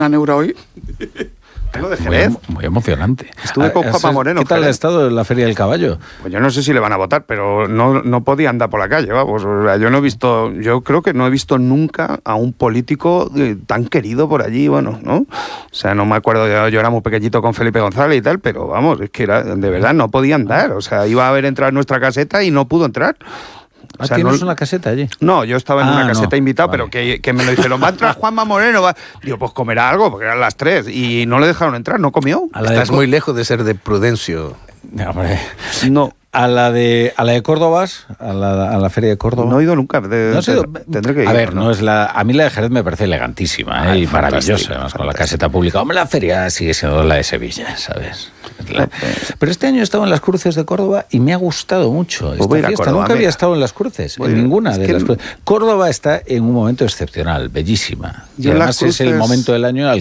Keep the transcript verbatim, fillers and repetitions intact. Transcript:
Neura hoy. Tengo de Jerez. Muy, muy emocionante. Estuve con Juanma Moreno. ¿Qué tal ha estado en la Feria del Caballo? Pues yo no sé si le van a votar, pero no, no podía andar por la calle, vamos. O sea, yo no he visto, yo creo que no he visto nunca a un político eh, tan querido por allí, bueno, ¿no? O sea, no me acuerdo, yo, yo era muy pequeñito con Felipe González y tal, pero vamos, es que era, de verdad no podía andar. O sea, iba a haber entrado en nuestra caseta y no pudo entrar. O O sea, ¿Tienes no, una caseta allí? No, yo estaba en ah, una caseta no. invitado, Vale. pero que, que me lo dijeron, va a entrar Juanma Moreno. Va. Digo, pues comerá algo, porque eran las tres. Y no le dejaron entrar, no comió. A la Estás de... muy lejos de ser de Prudencio. No, hombre. No. A la de a la de Córdoba, a la, a la Feria de Córdoba. No he ido nunca. De, ¿No has ido? Tendré que ir. A ver, ¿no? no es la. A mí la de Jerez me parece elegantísima, ¿eh? Ay, y maravillosa, fantástico, además, con la fantástico. caseta pública. Hombre, la feria sigue siendo la de Sevilla, ¿sabes? La... Pero este año he estado en las Cruces de Córdoba y me ha gustado mucho esta voy a ir a fiesta. Córdoba, Nunca había mira. estado en las Cruces, Voy en a ir. ninguna Es de que las el- Cruces. Córdoba está en un momento excepcional, bellísima. Y Yo en además las es el Cruces- momento del año al